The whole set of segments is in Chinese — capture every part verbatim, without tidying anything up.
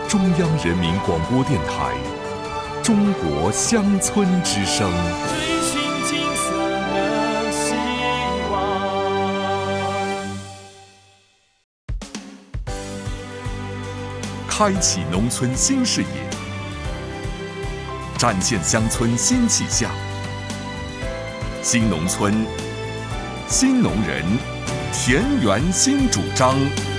中央人民广播电台中国乡村之声。 追寻金色的希望， 开启农村新视野，展现乡村新气象。新农村，新农人，田园新主张。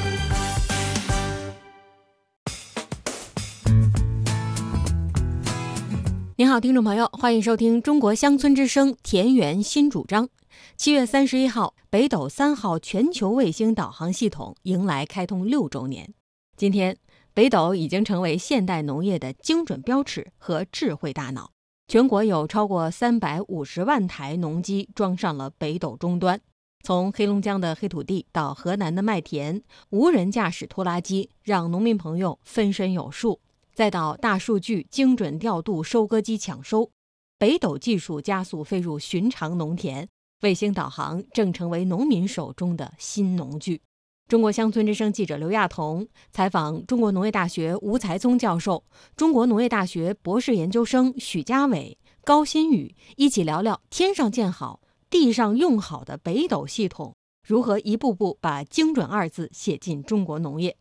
您好，听众朋友，欢迎收听中国乡村之声田园新主张。七月三十一号，北斗三号全球卫星导航系统迎来开通六周年。今天，北斗已经成为现代农业的精准标尺和智慧大脑。全国有超过三百五十万台农机装上了北斗终端。从黑龙江的黑土地到河南的麦田，无人驾驶拖拉机让农民朋友分身有术。再到大数据精准调度收割机抢收，北斗技术加速飞入寻常农田，卫星导航正成为农民手中的新农具。中国乡村之声记者刘亚彤采访中国农业大学吴才聪教授、中国农业大学博士研究生许家伟、高新宇，一起聊聊天上建好、地上用好的北斗系统如何一步步把精准二字写进中国农业。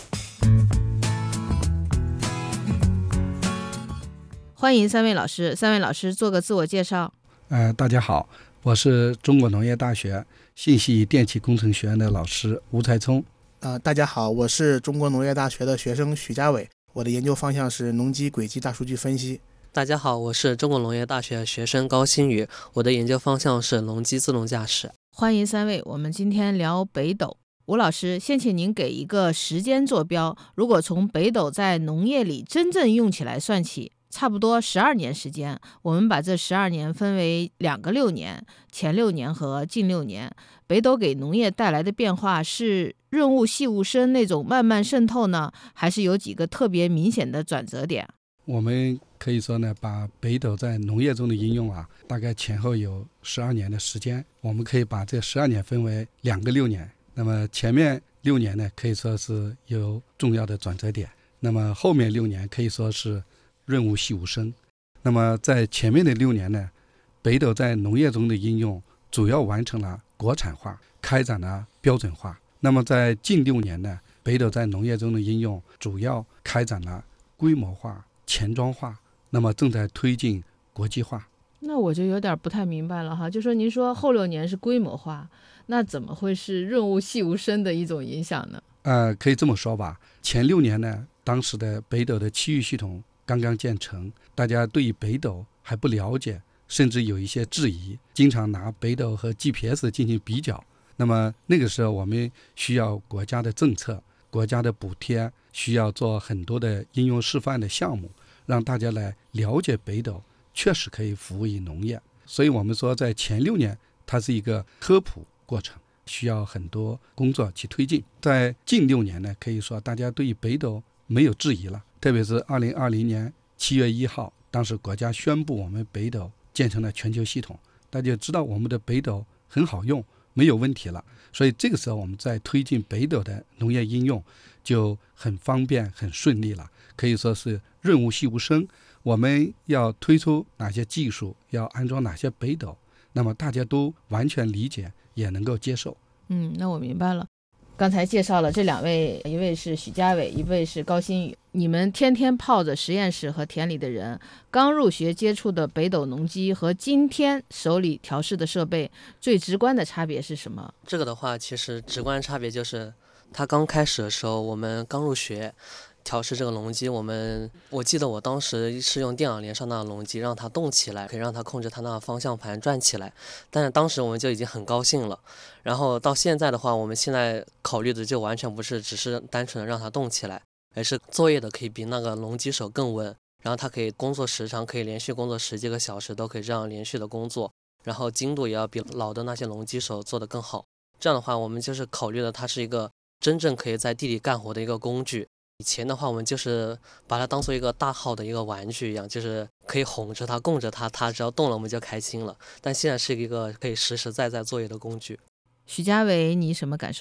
欢迎三位老师，三位老师做个自我介绍。 呃，大家好，我是中国农业大学信息与电气工程学院的老师吴才聪。 呃，大家好，我是中国农业大学的学生许家伟，我的研究方向是农机轨迹大数据分析。 大家好，我是中国农业大学学生高新宇，我的研究方向是农机自动驾驶。 欢迎三位，我们今天聊北斗。吴老师，先请您给一个时间坐标，如果从北斗在农业里真正用起来算起，差不多十二年时间，我们把这十二年分为两个六年，前六年和近六年。北斗给农业带来的变化是润物细无声那种慢慢渗透呢，还是有几个特别明显的转折点？ 我们可以说呢，把北斗在农业中的应用啊，大概前后有十二年的时间。我们可以把这十二年分为两个六年，那么前面六年呢，可以说是有重要的转折点，那么后面六年可以说是润物细无声。那么在前面的六年呢，北斗在农业中的应用主要完成了国产化，开展了标准化。那么在近六年呢，北斗在农业中的应用主要开展了规模化、前装化，那么正在推进国际化。 那我就有点不太明白了哈，就说您说后六年是规模化，那怎么会是润物细无声的一种影响呢？ 呃，可以这么说吧，前六年呢，当时的北斗的区域系统刚刚建成，大家对于北斗还不了解，甚至有一些质疑，经常拿北斗和 G P S 进行比较。那么那个时候我们需要国家的政策、国家的补贴，需要做很多的应用示范的项目，让大家来了解北斗确实可以服务于农业。所以我们说在前六年它是一个科普过程，需要很多工作去推进。在近六年呢，可以说大家对于北斗没有质疑了，特别是二零二零年七月一号，当时国家宣布我们北斗建成了全球系统，大家知道我们的北斗很好用，没有问题了。所以这个时候我们在推进北斗的农业应用就很方便很顺利了，可以说是润物细无声。我们要推出哪些技术，要安装哪些北斗，那么大家都完全理解，也能够接受。 嗯，那我明白了。刚才介绍了这两位，一位是许家伟，一位是高新宇。你们天天泡着实验室和田里的人，刚入学接触的北斗农机和今天手里调试的设备，最直观的差别是什么？ 这个的话，其实直观差别就是他刚开始的时候，我们刚入学调试这个农机，我们我记得我当时是用电脑连上那个农机，让它动起来，可以让它控制它那个方向盘转起来。但是当时我们就已经很高兴了。然后到现在的话，我们现在考虑的就完全不是只是单纯的让它动起来，而是作业的可以比那个农机手更稳，然后它可以工作时长可以连续工作十几个小时，都可以这样连续的工作，然后精度也要比老的那些农机手做得更好。这样的话，我们就是考虑的它是一个真正可以在地里干活的一个工具。以前的话，我们就是把它当做一个大号的一个玩具一样，就是可以哄着它、供着它，它只要动了我们就开心了。但现在是一个可以实实在在作业的工具。 许家伟，你什么感受？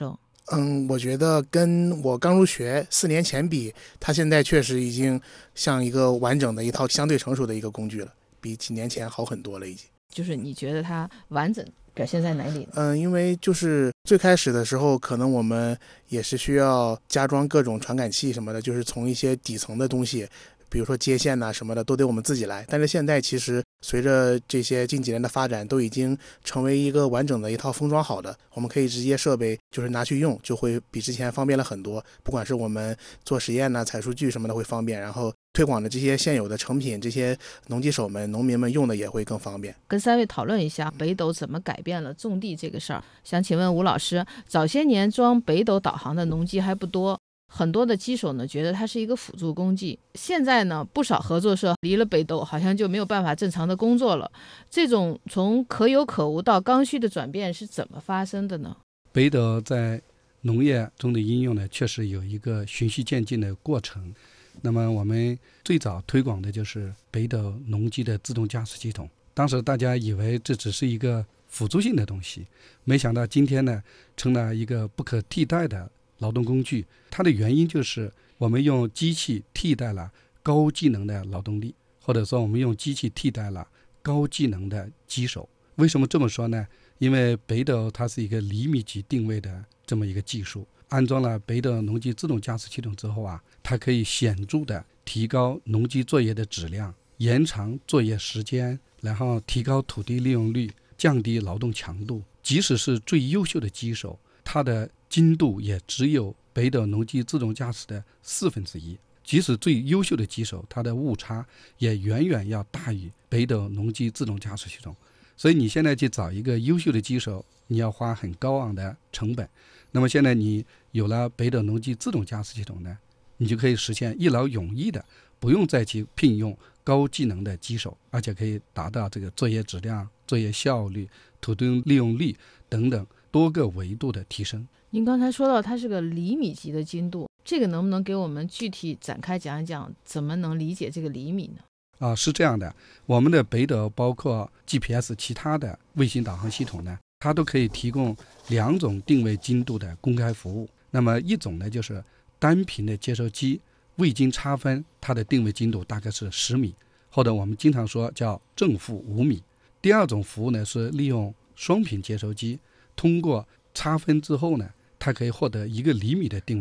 嗯，我觉得跟我刚入学四年前比，它现在确实已经像一个完整的一套相对成熟的一个工具了，比几年前好很多了已经。 就是你觉得它完整表现在哪里呢？ 嗯，因为就是最开始的时候，可能我们也是需要加装各种传感器什么的，就是从一些底层的东西，比如说接线呐、什么的，都得我们自己来。但是现在其实随着这些近几年的发展，都已经成为一个完整的一套封装好的，我们可以直接设备就是拿去用，就会比之前方便了很多。不管是我们做实验呐、采数据什么的会方便，然后推广的这些现有的成品，这些农机手们、农民们用的也会更方便。 跟三位讨论一下北斗怎么改变了种地这个事儿。想请问吴老师，早些年装北斗导航的农机还不多，很多的机手呢觉得它是一个辅助工具。现在呢，不少合作社离了北斗，好像就没有办法正常的工作了。这种从可有可无到刚需的转变是怎么发生的呢？ 北斗在农业中的应用呢，确实有一个循序渐进的过程。那么我们最早推广的就是北斗农机的自动驾驶系统，当时大家以为这只是一个辅助性的东西，没想到今天呢，成了一个不可替代的劳动工具。它的原因就是我们用机器替代了高技能的劳动力，或者说我们用机器替代了高技能的机手。为什么这么说呢？因为北斗它是一个厘米级定位的这么一个技术，安装了北斗农机自动驾驶系统之后啊，它可以显著的提高农机作业的质量，延长作业时间，然后提高土地利用率，降低劳动强度。即使是最优秀的机手，它的精度也只有北斗农机自动驾驶的四分之一。即使最优秀的机手，它的误差也远远要大于北斗农机自动驾驶系统。所以你现在去找一个优秀的机手，你要花很高昂的成本。那么现在你有了北斗农机自动驾驶系统呢，你就可以实现一劳永逸的，不用再去聘用高技能的机手，而且可以达到这个作业质量、作业效率、土地利用率等等多个维度的提升。 您刚才说到它是个厘米级的精度，这个能不能给我们具体展开讲一讲，怎么能理解这个厘米呢？ 啊，是这样的，我们的北斗包括 G P S 其他的卫星导航系统呢，它都可以提供两种定位精度的公开服务。那么一种呢，就是单频的接收机未经差分，它的定位精度大概是十米，或者我们经常说叫正负五米。第二种服务呢，是利用双频接收机，通过差分之后呢，它可以获得一个厘米的定位